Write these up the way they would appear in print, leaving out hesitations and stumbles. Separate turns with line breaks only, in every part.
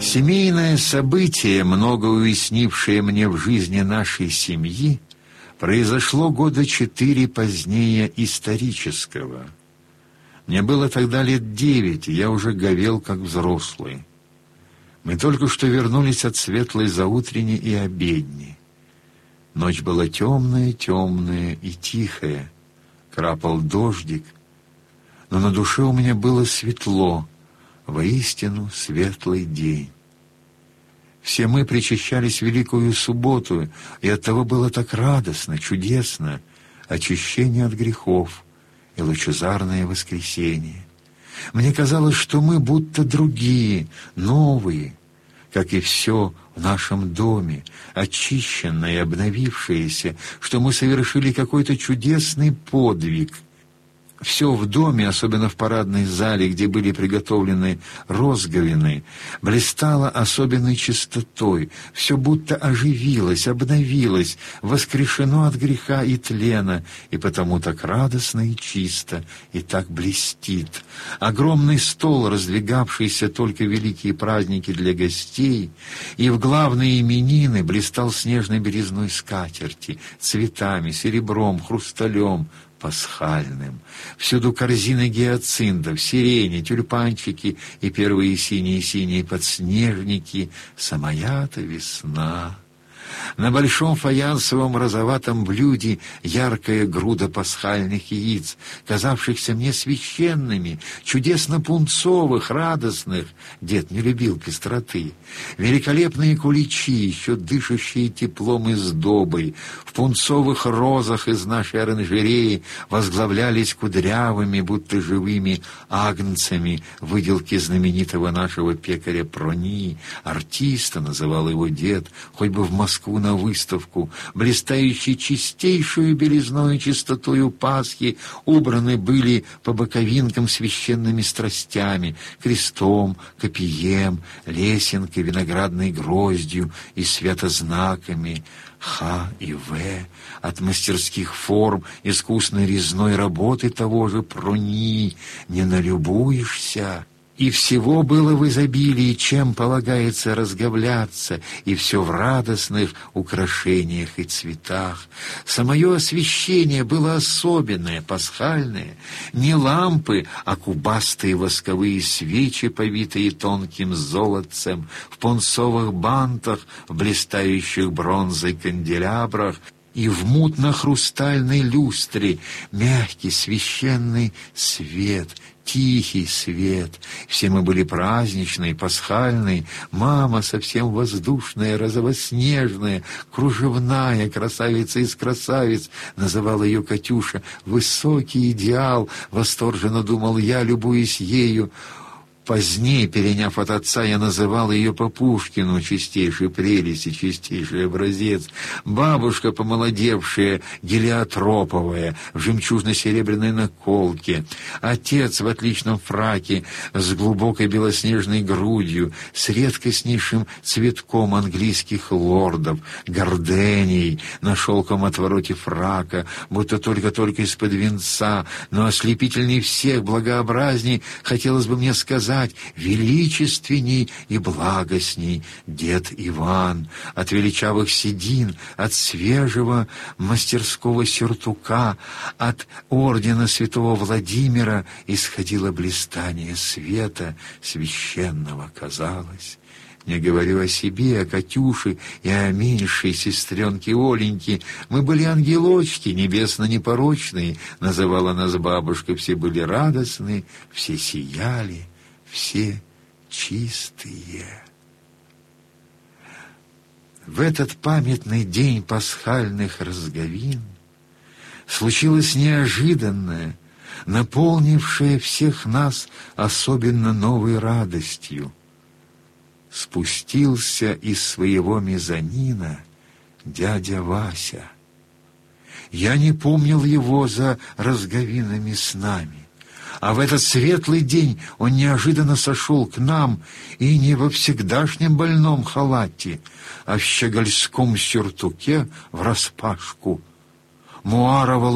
Семейное событие, много уяснившее мне в жизни нашей семьи, произошло года 4 позднее исторического. Мне было тогда лет 9, и я уже говел как взрослый. Мы только что вернулись от светлой заутрени и обедни. Ночь была темная и тихая. Крапал дождик, но на душе у меня было светло, воистину светлый день. Все мы причащались в Великую Субботу, и оттого было так радостно, чудесно, очищение от грехов и лучезарное воскресение. Мне казалось, что мы будто другие, новые, как и все в нашем доме, очищенное и обновившееся, что мы совершили какой-то чудесный подвиг. Все в доме, особенно в парадной зале, где были приготовлены розговины, блистало особенной чистотой, все будто оживилось, обновилось, воскрешено от греха и тлена, и потому так радостно и чисто, и так блестит. Огромный стол, раздвигавшийся только в великие праздники для гостей, и в главные именины блистал снежной белизной скатерти, цветами, серебром, хрусталем, пасхальным. Всюду корзины гиацинтов, сирени, тюльпанчики и первые синие-синие подснежники. Самая-то весна. На большом фаянсовом розоватом блюде яркая груда пасхальных яиц, казавшихся мне священными, чудесно пунцовых, радостных. Дед не любил пестроты. Великолепные куличи, еще дышащие теплом и сдобой, в пунцовых розах из нашей оранжереи возглавлялись кудрявыми, будто живыми агнцами выделки знаменитого нашего пекаря Прони, артиста, называл его дед, хоть бы в Москву на выставку, блистающие чистейшую белизною чистотою Пасхи, убраны были по боковинкам священными страстями, крестом, копьем, лесенкой, виноградной гроздью и святознаками Х и В, от мастерских форм искусной резной работы того же Прони не налюбуешься. И всего было в изобилии, чем полагается разговляться, и все в радостных украшениях и цветах. Самое освещение было особенное, пасхальное. Не лампы, а кубастые восковые свечи, повитые тонким золотцем, в пунцовых бантах, в блистающих бронзой канделябрах, и в мутно-хрустальной люстре мягкий священный свет, тихий свет. Все мы были праздничные, пасхальные. Мама совсем воздушная, розовоснежная, кружевная, красавица из красавиц, называла ее Катюша. Высокий идеал, восторженно думал я, любуясь ею. Позднее, переняв от отца, я называл ее по Пушкину чистейшей прелести, чистейший образец. Бабушка, помолодевшая, гелиотроповая, в жемчужно-серебряной наколке. Отец в отличном фраке, с глубокой белоснежной грудью, с редкостнейшим цветком английских лордов, горденией на шелком отвороте фрака, будто только-только из-под венца, но ослепительней всех, благообразней, хотелось бы мне сказать, величественней и благостней дед Иван, от величавых седин, от свежего мастерского сюртука, от ордена святого Владимира исходило блистание света священного, казалось. Не говорю о себе, о Катюше и о меньшей сестренке Оленьке. Мы были ангелочки, небесно-непорочные, называла нас бабушка. Все были радостны, все сияли, все чистые. В этот памятный день пасхальных розговин случилось неожиданное, наполнившее всех нас особенно новой радостью. Спустился из своего мезонина дядя Вася. Я не помнил его за розговинами с нами. А в этот светлый день он неожиданно сошел к нам, и не во всегдашнем больном халате, а в щегольском сюртуке враспашку,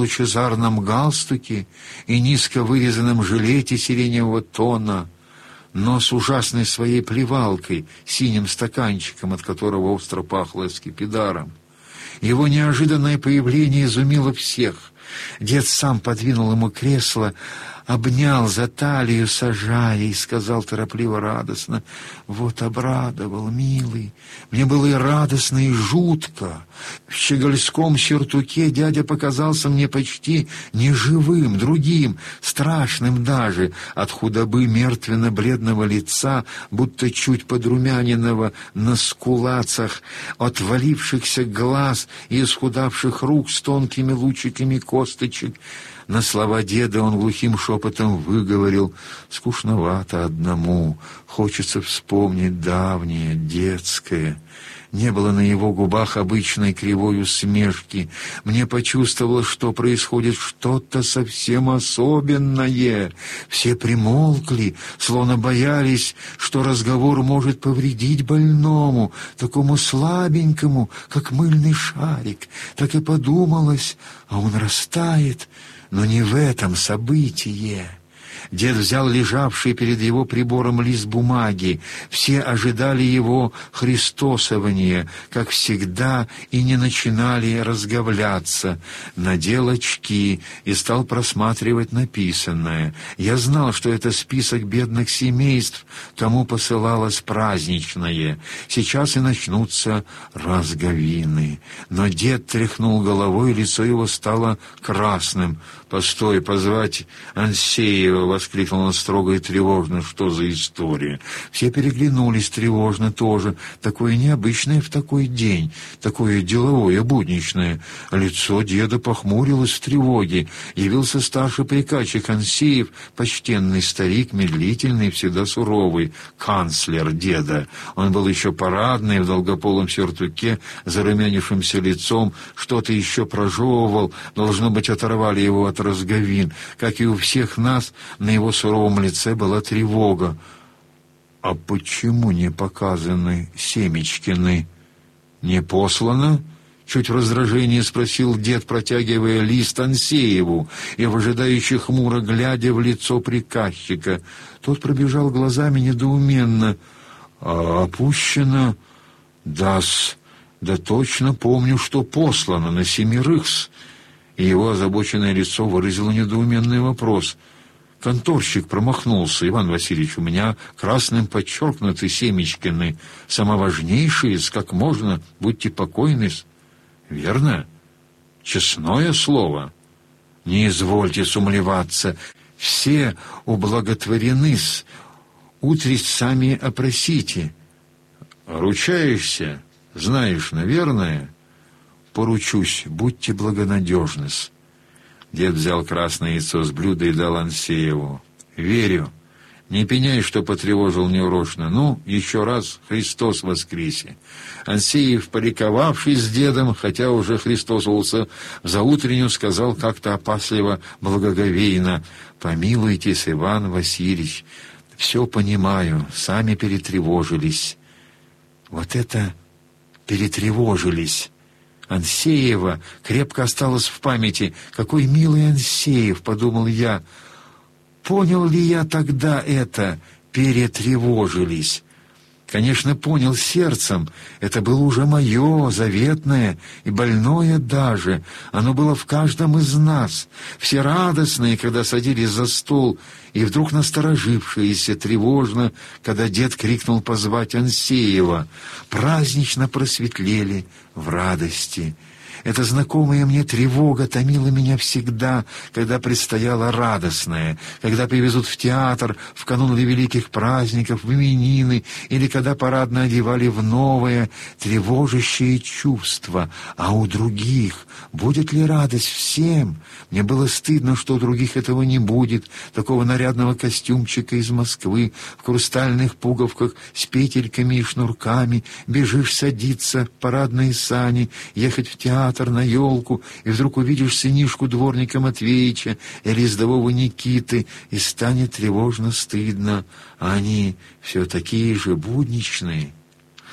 муарово-лучезарном галстуке и низко вырезанном жилете сиреневого тона. но с ужасной своей плевалкой, синим стаканчиком, от которого остро пахло скипидаром. Его неожиданное появление изумило всех. Дед сам подвинул ему кресло, обнял за талию, сажая, и сказал торопливо, радостно: «Вот обрадовал, милый. Мне было и радостно, и жутко. В щегольском сюртуке дядя показался мне почти неживым, другим, страшным даже, от худобы мертвенно-бледного лица, будто чуть подрумяненного на скулацах, от валившихся глаз и исхудавших рук с тонкими лучиками косточек». На слова деда он глухим шепотом выговорил: «Скучновато одному, хочется вспомнить давнее, детское». Не было на его губах обычной кривой усмешки. Мне почувствовалось, что происходит что-то совсем особенное. Все примолкли, словно боялись, что разговор может повредить больному, такому слабенькому, как мыльный шарик. Так и подумалось, а он растает. Но не в этом событие. Дед взял лежавший перед его прибором лист бумаги. Все ожидали его христосования, как всегда, и не начинали разговляться. Надел очки и стал просматривать написанное. Я знал, что это список бедных семейств, кому посылалось праздничное. Сейчас и начнутся разговины. Но дед тряхнул головой, и лицо его стало красным. «Постой, позвать Ансеева!» — воскликнул он строго и тревожно. «Что за история?» Все переглянулись тревожно тоже. Такое необычное в такой день, такое деловое, будничное. Лицо деда похмурилось в тревоге. Явился старший приказчик Ансеев, почтенный старик, медлительный, всегда суровый, канцлер деда. Он был еще парадный, в долгополом сюртуке, зарумянившимся лицом, что-то еще прожевывал, должно быть, оторвали его от разговин. Как и у всех нас, на его суровом лице была тревога. «А почему не показаны Семечкины? Не послано?» — чуть в раздражении спросил дед, протягивая лист Ансееву и выжидающе хмуро глядя в лицо приказчика. Тот пробежал глазами недоуменно. «А опущено? Да-с, да точно помню, что послано на 7-с». И его озабоченное лицо выразило недоуменный вопрос. «Конторщик промахнулся, Иван Васильевич, у меня красным подчеркнуты Семечкины, самоважнейшие, как можно, будьте покойны». «Верно? Честное слово. Не извольте сумлеваться, все ублаготворены-с, утресть сами опросите». «Ручаешься? Знаешь, наверное?» «Поручусь, будьте благонадежны-с». Дед взял красное яйцо с блюда и дал Ансееву. «Верю. Не пеняй, что потревожил неурочно. Ну, еще раз, Христос воскресе». Ансеев, поликовавший с дедом, хотя уже христосовался заутренню, сказал как-то опасливо, благоговейно: «Помилуйтесь, Иван Васильевич, все понимаю, сами перетревожились». Вот это перетревожились. Ансеева крепко осталось в памяти. «Какой милый Ансеев!» — подумал я. Понял ли я тогда это? Перетревожились. Конечно, понял сердцем. Это было уже мое, заветное и больное даже. Оно было в каждом из нас. Все радостные, когда садились за стол, и вдруг насторожившиеся тревожно, когда дед крикнул позвать Ансеева. Празднично просветлели в радости. Эта знакомая мне тревога томила меня всегда, когда предстояло радостное, когда привезут в театр в канун великих праздников, в именины, или когда парадно одевали в новое, тревожащее чувство. А у других будет ли радость всем? Мне было стыдно, что у других этого не будет, такого нарядного костюмчика из Москвы, в хрустальных пуговках с петельками и шнурками, бежишь садиться в парадные сани, ехать в театр, на елку, и вдруг увидишь сынишку дворника Матвеича или ездового Никиты, и станет тревожно стыдно, а они все такие же будничные.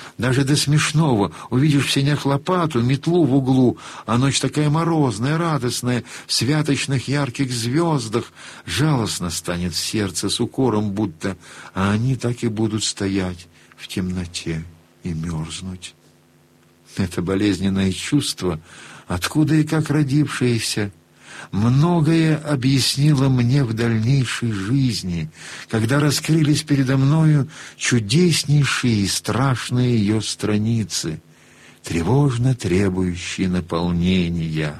Даже до смешного. Увидишь в сенях лопату, метлу в углу, а ночь такая морозная, радостная, в святочных ярких звездах. Жалостно станет в сердце с укором будто, а они так и будут стоять в темноте и мерзнуть. Это болезненное чувство, откуда и как родившееся, многое объяснило мне в дальнейшей жизни, когда раскрылись передо мною чудеснейшие и страшные ее страницы, тревожно требующие наполнения.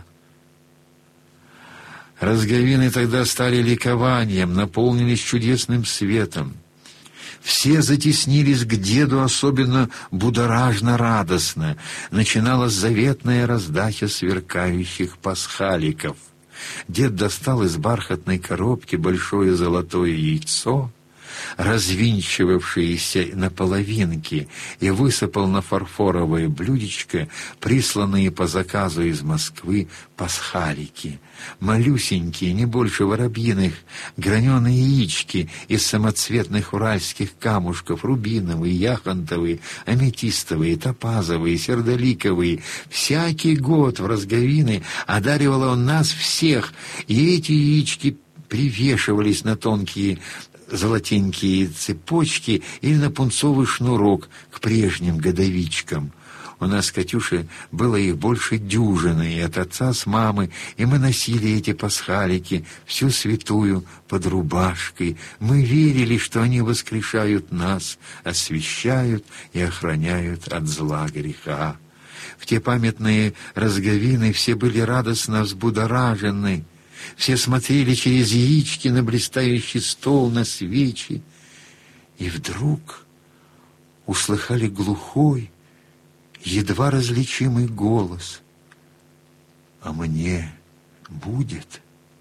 Розговины тогда стали ликованием, наполнились чудесным светом. Все затеснились к деду особенно будоражно-радостно. Начиналась заветная раздача сверкающих пасхаликов. Дед достал из бархатной коробки большое золотое яйцо, развинчивавшееся на половинки, и высыпал на фарфоровое блюдечко присланные по заказу из Москвы пасхалики. Малюсенькие, не больше воробьиных, граненые яички из самоцветных уральских камушков, рубиновые, яхонтовые, аметистовые, топазовые, сердоликовые. Всякий год в Розговины одаривал он нас всех, и эти яички привешивались на тонкие золотенькие цепочки или на пунцовый шнурок к прежним годовичкам. У нас с Катюшей было их больше дюжины, и от отца с мамы, и мы носили эти пасхалики всю святую под рубашкой. Мы верили, что они воскрешают нас, освящают и охраняют от зла греха. В те памятные Розговины все были радостно взбудоражены. Все смотрели через яички на блистающий стол, на свечи. И вдруг услыхали глухой, едва различимый голос: «А мне будет?»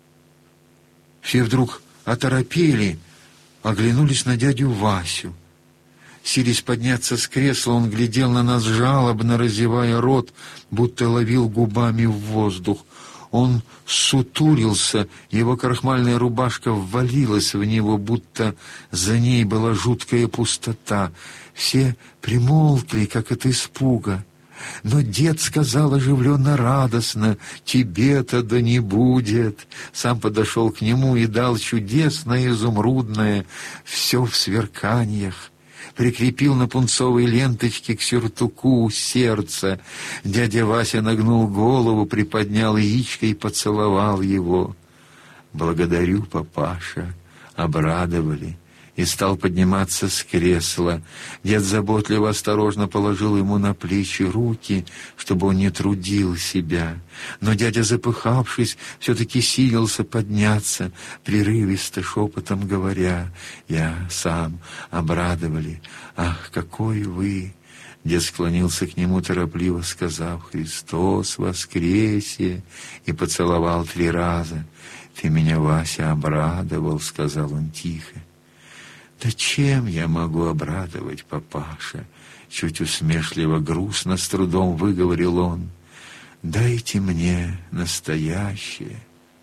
Все вдруг оторопели, оглянулись на дядю Васю. Силясь подняться с кресла, он глядел на нас жалобно, разевая рот, будто ловил губами в воздух. Он сутулился, его крахмальная рубашка ввалилась в него, будто за ней была жуткая пустота. Все примолкли, как от испуга. Но дед сказал оживленно, радостно: «Тебе-то да не будет». Сам подошел к нему и дал чудесное изумрудное, все в сверканьях. Прикрепил на пунцовой ленточке к сюртуку сердце. Дядя Вася нагнул голову, приподнял яичко и поцеловал его. «Благодарю, папаша», обрадовали. И стал подниматься с кресла. Дед заботливо, осторожно положил ему на плечи руки, чтобы он не трудил себя. Но дядя, запыхавшись, все-таки силился подняться, прерывисто шепотом говоря: «Я сам», обрадовали. «Ах, какой вы!» Дед склонился к нему, торопливо сказав: «Христос воскресе!» и поцеловал 3 раза. «Ты меня, Вася, обрадовал», — сказал он тихо. «Да чем я могу обрадовать, папаша?» Чуть усмешливо, грустно, с трудом выговорил он. «Дайте мне настоящее,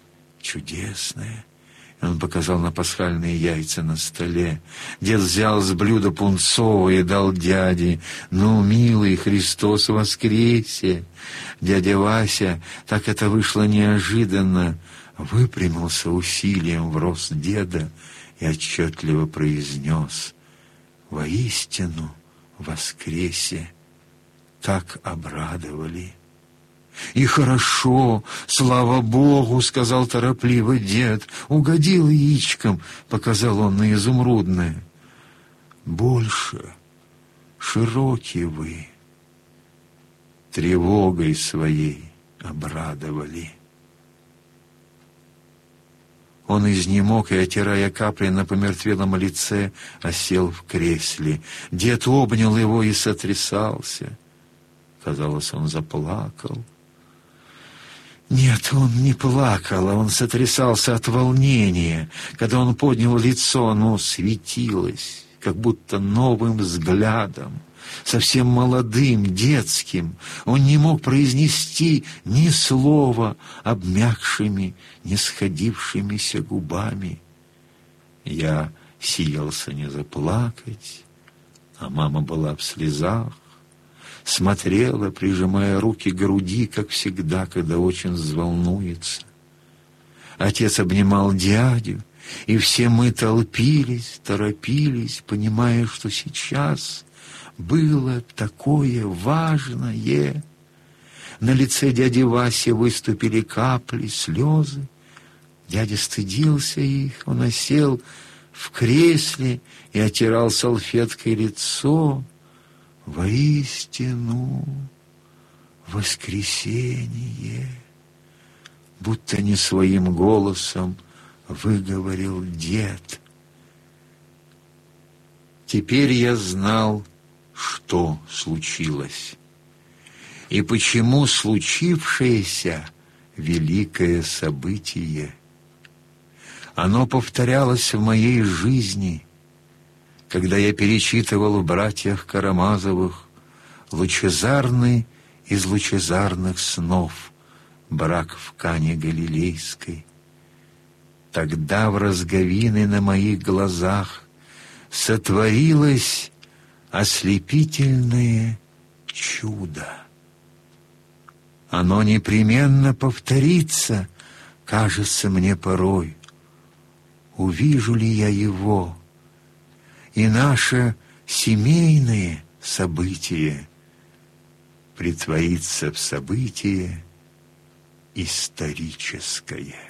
чудесное». И он показал на пасхальные яйца на столе. Дед взял с блюда пунцовое и дал дяде. «Ну, милый, Христос воскресе!» Дядя Вася, так это вышло неожиданно, выпрямился усилием в рост деда и отчетливо произнес: «Воистину воскресе!» Так обрадовали. «И хорошо, слава Богу!» — сказал торопливо дед. «Угодил яичком», — показал он на изумрудное. «Больше широки вы, тревогой своей обрадовали». Он изнемог и, отирая капли на помертвелом лице, осел в кресле. Дед обнял его и сотрясался. Казалось, он заплакал. Нет, он не плакал, а он сотрясался от волнения. Когда он поднял лицо, оно светилось, как будто новым взглядом, совсем молодым, детским. Он не мог произнести ни слова обмякшими, не сходившимися губами. Я силился не заплакать, а мама была в слезах. смотрела, прижимая руки к груди, как всегда, когда очень взволнуется. Отец обнимал дядю, и все мы толпились, торопились, понимая, что сейчас было такое важное. На лице дяди Васи выступили капли, слезы. Дядя стыдился их, он осел в кресле и отирал салфеткой лицо. Воистину воскресенье, будто не своим голосом выговорил дед. Теперь я знал, что случилось, и почему случившееся великое событие. Оно повторялось в моей жизни, когда я перечитывал в «Братьях Карамазовых» лучезарный из лучезарных снов брак в Кане Галилейской. Тогда в разговины на моих глазах сотворилось ослепительное чудо. Оно непременно повторится, кажется мне порой. Увижу ли я его, и наше семейное событие притворится в событие историческое.